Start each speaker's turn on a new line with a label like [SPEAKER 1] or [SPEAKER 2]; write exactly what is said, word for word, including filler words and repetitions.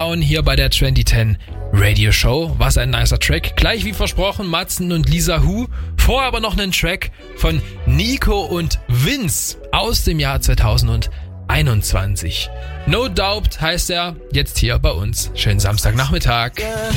[SPEAKER 1] Down hier bei der zwanzig zehn Radio Show. Was ein nicer Track. Gleich wie versprochen, Matzen und Lisa Hu. Vorher aber noch einen Track von Nico und Vince aus dem Jahr zweitausendeinundzwanzig. No Doubt heißt er, jetzt hier bei uns. Schönen Samstagnachmittag.